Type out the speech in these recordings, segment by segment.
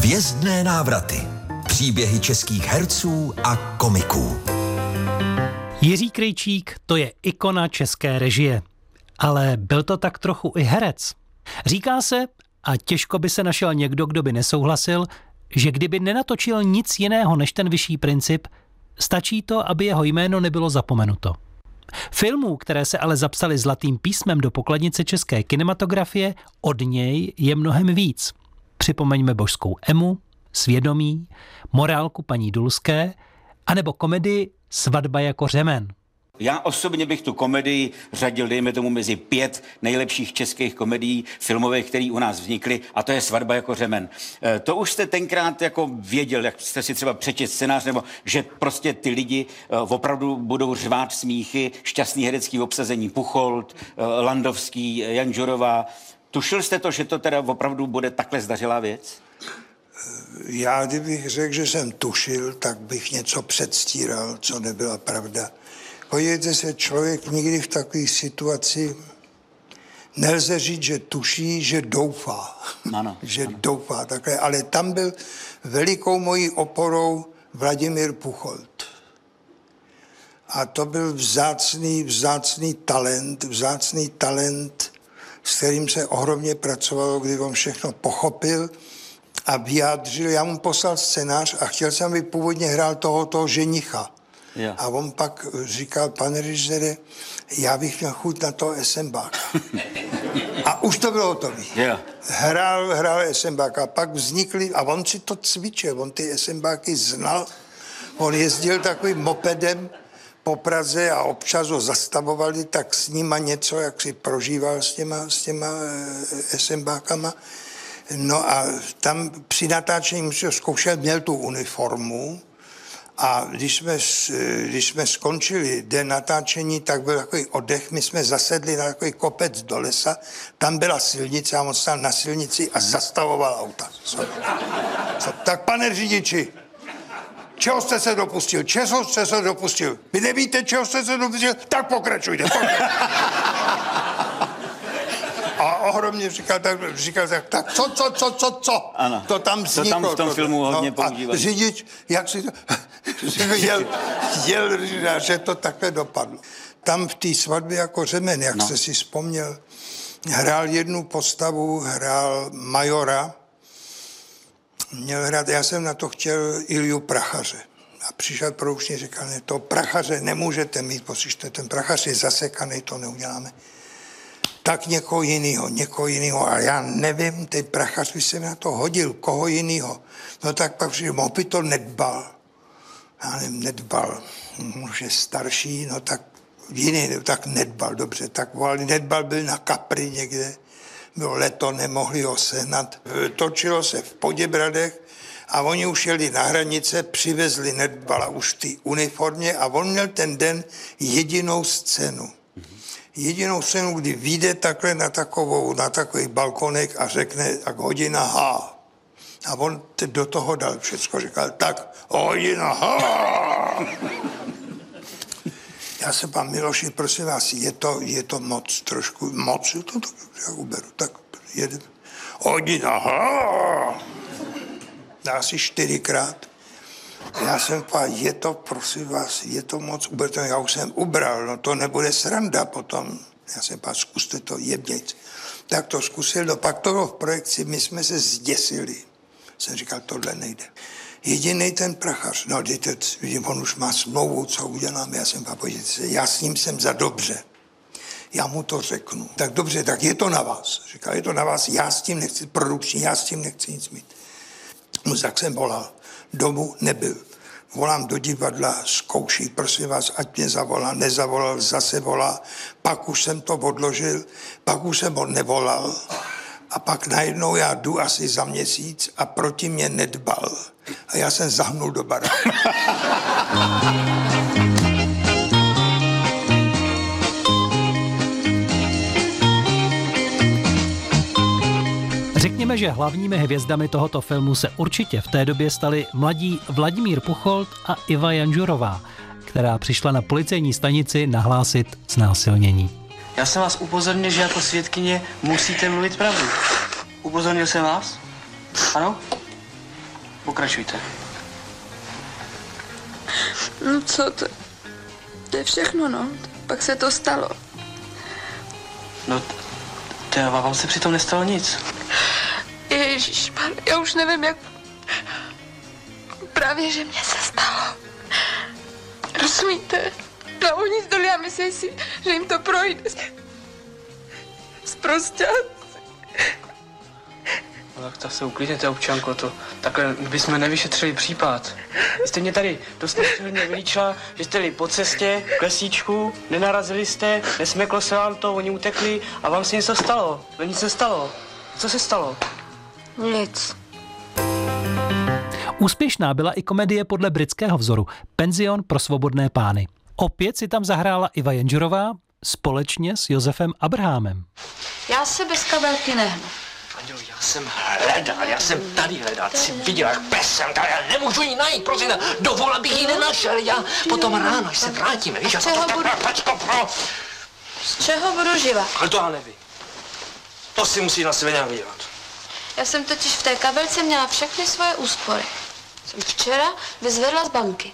Hvězdné návraty. Příběhy českých herců a komiků. Jiří Krejčík, to je ikona české režie. Ale byl to tak trochu i herec. Říká se, a těžko by se našel někdo, kdo by nesouhlasil, že kdyby nenatočil nic jiného než Ten vyšší princip, stačí to, aby jeho jméno nebylo zapomenuto. Filmů, které se ale zapsaly zlatým písmem do pokladnice české kinematografie, od něj je mnohem víc. Připomeňme Božskou Emu, Svědomí, Morálku paní Dulské, anebo komedii Svatba jako řemen. Já osobně bych tu komedii řadil, dejme tomu, mezi 5 nejlepších českých komedií filmových, které u nás vznikly, a to je Svatba jako řemen. To už jste tenkrát jako věděl, jak jste si třeba přečetl scénář, nebo že prostě ty lidi opravdu budou řvát smíchy, šťastný herecký obsazení, Pucholt, Landovský, Janžurová. Tušil jste to, že to teda opravdu bude takhle zdařilá věc? Já, kdybych řekl, že jsem tušil, tak bych něco předstíral, co nebyla pravda. Podívejte se, člověk nikdy v takové situaci nelze říct, že tuší, že doufá. Ano, že ano. doufá takhle. Ale tam byl velikou mojí oporou Vladimír Pucholt. A to byl vzácný talent, s kterým se ohromně pracovalo, kdy on všechno pochopil a vyjádřil. Já mu poslal scénář a chtěl jsem, aby původně hrál toho ženicha. Jo. A on pak říkal, pane režisére, já bych měl chuť na toho Esenbáka. A už to bylo hotové. Jo. Hrál Esenbáka a pak vznikly, a on si to cvičil, on ty Esenbáky znal. On jezdil takovým mopedem po Praze a občas ho zastavovali, tak s nima něco, jak si prožíval s těma Esenbákama. No a tam při natáčení zkoušel, měl tu uniformu. A když jsme skončili den natáčení, tak byl takový oddech, my jsme zasedli na takový kopec do lesa, tam byla silnice a on stál na silnici a zastavoval auta. Tak pane řidiči, čeho jste se dopustil? Vy nevíte, čeho jste se dopustil? Tak pokračujte. A ohromně říkal tak, co? Ano. To tam vzniklo. To tam v tom filmu hodně používali. A řidič, jak si to... jel, že to takhle dopadlo. Tam v té Svatbě jako řemen, jak jste si vzpomněl, hrál jednu postavu, hrál majora. Měl hrát, já jsem na to chtěl Ilju Prachaře. A přišel produčník, říkal, ne, to Prachaře nemůžete mít, protože ten Prachař je zasekaný, to neuděláme. Tak někoho jiného, ale já nevím, ten Prachař by se mi na to hodil, koho jiného. No tak pak přišel, by to Nedbal. Já nevím, Nedbal, už je starší, no tak jiný, tak Nedbal, dobře, tak volali, Nedbal byl na Kapri někde, bylo leto, nemohli ho sehnat. Točilo se v Poděbradech a oni už jeli na hranice, přivezli Nedbala už v té uniformě a on měl ten den jedinou scénu, kdy vyjde takhle na takový balkonek a řekne tak hodina H. A on do toho dal všecko, říkal, tak hodina H. Já se pan Miloši, prosím vás, je to moc, trošku moc, to já uberu, tak jeden. Hodina H. Asi 4krát. Já jsem povedal, prosím vás, je to moc, uberte, já už jsem ubral, no to nebude sranda potom. Já jsem povedal, zkuste to jebnějc. Tak to zkusil, no pak to bylo v projekci, my jsme se zděsili. Jsem říkal, tohle nejde. Jedinej ten Prachař, no on už má smlouvu, co uděláme, já jsem povedal, podívejte se, já s ním jsem za dobře. Já mu to řeknu. Tak dobře, tak je to na vás. Říkal, je to na vás, já s tím nechci produkční, já s tím nechci nic mít. No tak jsem volal. Domů nebyl. Volám do divadla, zkouší, prosím vás, ať mě zavolá, nezavolal, zase volá. Pak už jsem to odložil, pak už jsem ho nevolal. A pak najednou já jdu asi za měsíc a proti mě Nedbal. A já jsem zahnul do baráku. Řekněme, že hlavními hvězdami tohoto filmu se určitě v té době stali mladí Vladimír Pucholt a Iva Janžurová, která přišla na policejní stanici nahlásit znásilnění. Já jsem vás upozornil, že jako svědkyně musíte mluvit pravdu. Upozornil jsem vás? Ano? Pokračujte. No co, to je všechno, no. Pak se to stalo. No, vám se přitom nestalo nic. Ježišmar, já už nevím, jak... Právě, že mě se stalo. Rozumíte? No, oni zdolí a myslí si, že jim to projde. Sprostě. No tak se uklidněte, občanko, to takhle bychom nevyšetřili případ. Vy jste mě tady dost nepřehledně vylíčila, že jste jeli po cestě, k lesíčku, nenarazili jste, nesmeklo se vám to, oni utekli a vám se něco stalo. No nic se stalo. Co se stalo? Nic. Úspěšná byla i komedie podle britského vzoru Penzion pro svobodné pány. Opět si tam zahrála Iva Jenžerová společně s Josefem Abrahamem. Já se bez kabelky nehnu. Andělo, já jsem tady hledal, ty jsi viděl, jak pes jsem tady, já nemůžu ji najít, prosím, dovol, abych ji nenašel, já potom ráno, až se vrátíme, víš, Z čeho budu živa? Ale to já nevím. To si musí na sebe nějak vydělat. Já jsem totiž v té kabelce měla všechny svoje úspory. Jsem včera vyzvedla z banky.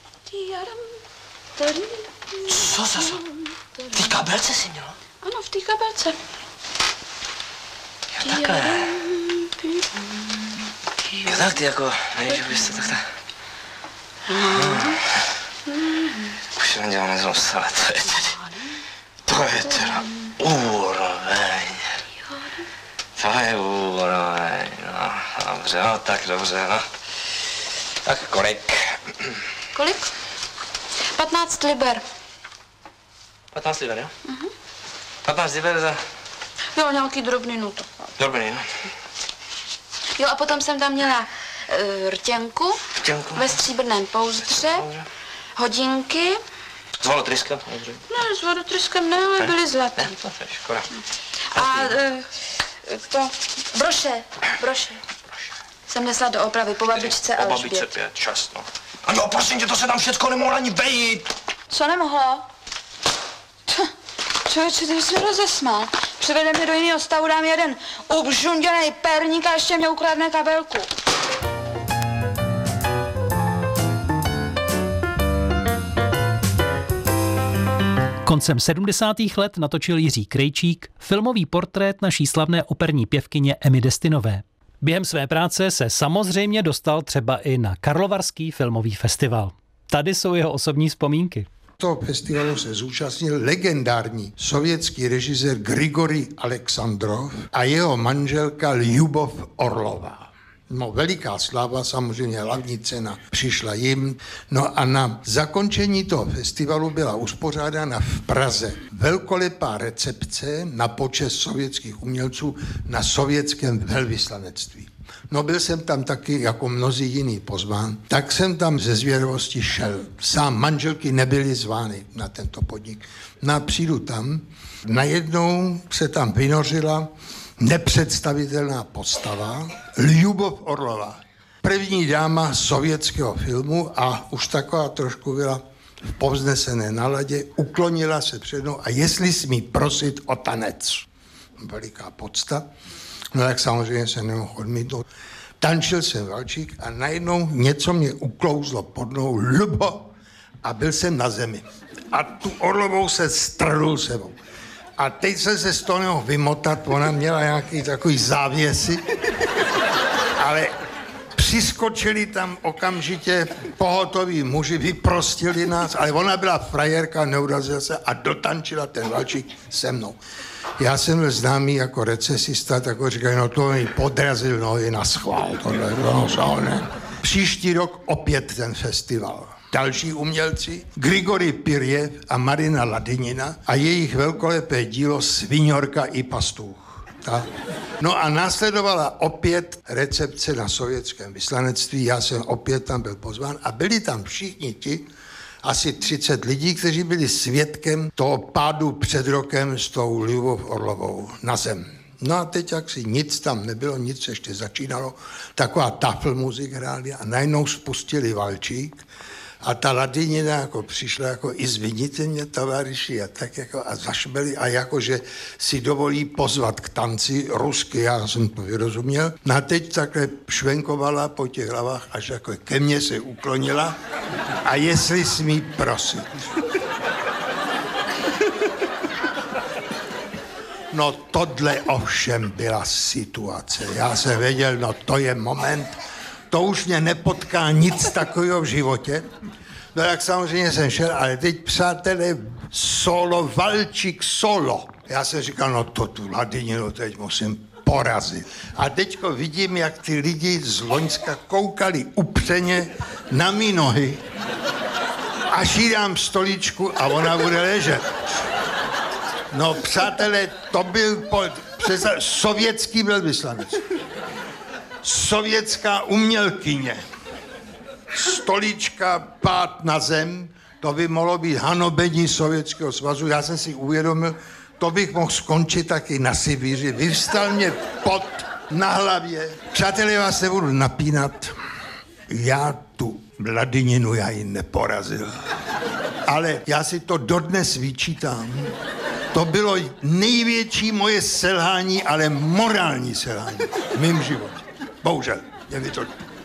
Co? V té kabelce jsi měla? Ano, v té kabelce. Jo, takhle. Jo, tak ty jako, nevíš, že bys to takhle... Už se nedělám nezlost, ale to je teda úroveň. To je úroveň, no, dobře, no, tak dobře, no. Tak kolik? Kolik? 15 liber. 15 liber, jo? 15 liber za... Jo, nějaký drobný nut. Drobný, no. Jo, a potom jsem tam měla rtěnku ve stříbrném pouzdře, hodinky. S volotryskem? Ne, s vodotryskem ne, ale byly zlaté. Ne, to je škoda. A to broše. Jsem nesla do opravy po babičce a po babičce 5, 6, no. A jo, prosím tě, to se tam všecko nemohlo ani vejít. Co nemohlo? Člověče, ty jsi mě rozesmál. Přivede mě do jiného stavu, dám jeden obžunděnej perník a ještě mě ukradne kabelku. Koncem 70. let natočil Jiří Krejčík filmový portrét naší slavné operní pěvkyně Emmy Destinové. Během své práce se samozřejmě dostal třeba i na Karlovarský filmový festival. Tady jsou jeho osobní vzpomínky. Toho festivalu se zúčastnil legendární sovětský režisér Grigorij Aleksandrov a jeho manželka Ljubov Orlová. No, veliká sláva, samozřejmě hlavní cena přišla jim. No a na zakončení toho festivalu byla uspořádána v Praze velkolepá recepce na počest sovětských umělců na sovětském velvyslanectví. No, byl jsem tam taky jako mnozí jiný pozván, tak jsem tam ze zvědavosti šel. Sám manželky nebyly zvány na tento podnik. No a přijdu tam, najednou se tam vynořila nepředstavitelná postava Ljubov Orlová. První dáma sovětského filmu a už taková trošku byla v povznesené náladě, uklonila se před mnou a jestli smí prosit o tanec. Veliká podsta. No tak samozřejmě se nemohl odmítnout. Tančil jsem valčík a najednou něco mě uklouzlo pod nohou, Lubo, a byl jsem na zemi. A tu Orlovou se strhnul sebou. A teď jsem se z toho nemohl vymotat, ona měla nějaký takový závěsy, ale přiskočili tam okamžitě pohotoví muži, vyprostili nás, ale ona byla frajerka, neurazila se a dotančila ten valčík se mnou. Já jsem byl známý jako recesista, tak ho říkali, no to mi podrazil nohy na schvál, tohle, no, ne. Příští rok opět ten festival. Další umělci, Grigorij Pirjev a Marina Ladinina a jejich velkolepé dílo Sviňorka i pastůch. Tak. No a následovala opět recepce na sovětském vyslanectví, já jsem opět tam byl pozván a byli tam všichni ti, asi 30 lidí, kteří byli svědkem toho pádu před rokem s tou Ljubov Orlovou na zem. No a teď jaksi nic tam nebylo, nic ještě začínalo, taková tafl muzik hráli a najednou spustili valčík A ta Ladinina jako přišla jako izviníte mě, tovaryši, a tak jako a zašbeli a jakože si dovolí pozvat k tanci rusky, já jsem to vyrozuměl. No a teď takhle švenkovala po těch hlavách, až jako ke mně se uklonila a jestli smí prosit. No tohle ovšem byla situace. Já jsem věděl, no to je moment, to už mě nepotká nic takového v životě. No tak samozřejmě jsem šel, ale teď přátelé, solo, valčík solo. Já jsem říkal, no to tu Ladininu teď musím porazit. A teďko vidím, jak ty lidi z Loňska koukali upřeně na mý nohy, až jí dám stoličku a ona bude ležet. No přátelé, to byl sovětský velvyslanec. Sovětská umělkyně. Stolička, pád na zem, to by mohlo být hanobení Sovětského svazu. Já jsem si uvědomil, to bych mohl skončit taky na Sibiři. Vyvstal mě pot na hlavě. Přátelé, já vás nebudu napínat. Já tu Ladininu, já ji neporazil. Ale já si to dodnes vyčítám. To bylo největší moje selhání, ale morální selhání v mém životě. Bohužel, je mi to